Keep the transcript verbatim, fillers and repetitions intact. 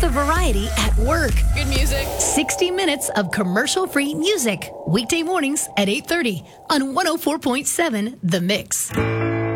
of variety at work. Good music. sixty minutes of commercial-free music. Weekday mornings at eight thirty on one oh four point seven The Mix.